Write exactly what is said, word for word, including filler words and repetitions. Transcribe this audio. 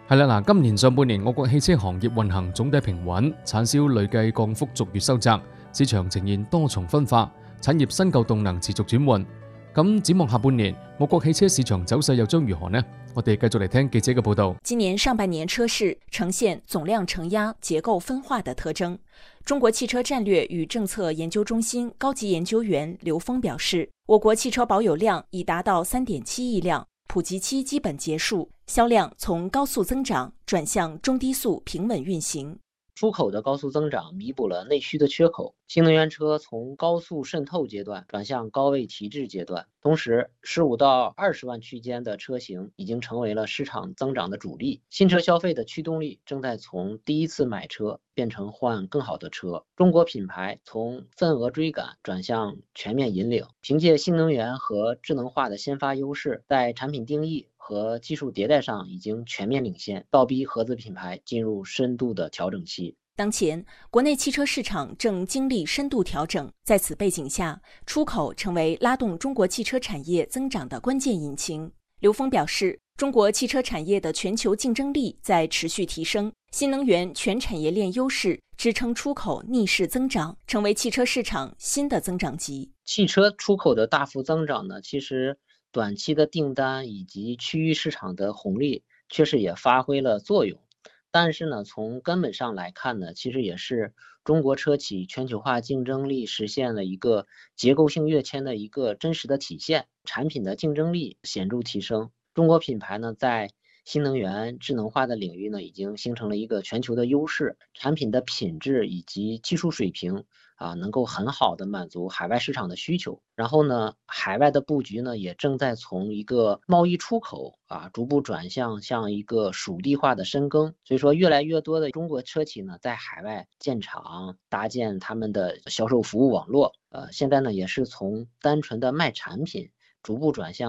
係啦，嗱，今年上半年我國汽車行業運行總體平穩，產銷累計降幅逐月收窄，市場呈現多重分化，產業新舊動能持續轉換。咁展望下半年，我國汽車市場走勢又將如何呢？我哋繼續嚟聽記者嘅報道。 今年上半年車市呈現總量承壓、結構分化的特徵。中國汽車戰略與政策研究中心高級研究員劉峰表示，我國汽車保有量已達到三點七億輛，普及期基本結束，銷量從高速增長轉向中低速平穩運行。 出口的高速增長彌補了內需的缺口，新能源車從高速滲透階段轉向高位提質階段，同時十五到二十萬區間的車型已經成為了市場增長的主力，新車消費的驅動力正在從第一次買車變成換更好的車。中國品牌從份額追趕轉向全面引領，憑借新能源和智能化的先發優勢，在產品定義和技術迭代上已經全面領先，倒逼合資品牌進入深度的調整期。 當前，國內汽車市場正經歷深度調整，在此背景下，出口成為拉動中國汽車產業增長的關鍵引擎。劉峰表示，中國汽車產業的全球競爭力在持續提升，新能源全產業鏈優勢支撐出口逆勢增長，成為汽車市場新的增長極。 汽車出口的大幅增長呢，其實短期的訂單以及區域市場的紅利確實也發揮了作用，但是呢，從根本上來看呢，其實也是中國車企全球化競爭力實現了一個結構性躍遷的一個真實的體現，產品的競爭力顯著提升。中國品牌呢，在新能源智能化的領域呢，已經形成了一個全球的優勢，產品的品質以及技術水平啊，能夠很好的滿足海外市場的需求。然後呢，海外的布局呢，也正在從一個貿易出口啊，逐步轉向向一個屬地化的深耕。所以說，越來越多的中國車企呢，在海外建廠，搭建他們的銷售服務網絡。呃，現在呢，也是從單純的賣產品，逐步轉向